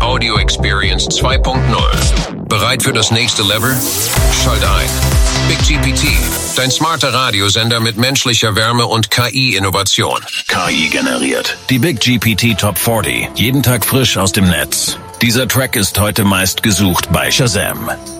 Audio Experience 2.0. Bereit für das nächste Level? Schalt ein. Big GPT, dein smarter Radiosender mit menschlicher Wärme und KI-Innovation. KI generiert. Die Big GPT Top 40. Jeden Tag frisch aus dem Netz. Dieser Track ist heute meist gesucht bei Shazam.